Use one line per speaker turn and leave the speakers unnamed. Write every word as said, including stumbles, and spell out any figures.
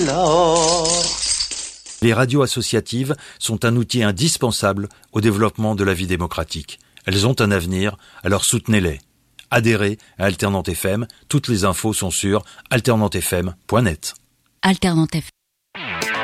Les radios associatives sont un outil indispensable au développement de la vie démocratique. Elles ont un avenir, alors soutenez-les. Adhérez à Alternante F M, toutes les infos sont sur alternante f m point net.
Alternante F M.